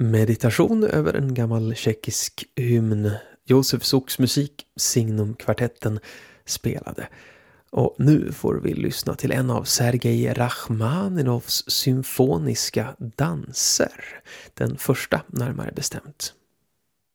Meditation över en gammal tjeckisk hymn. Josef Sukks musik, Signum-kvartetten, spelade. Och nu får vi lyssna till en av Sergej Rachmaninovs symfoniska danser. Den första närmare bestämt.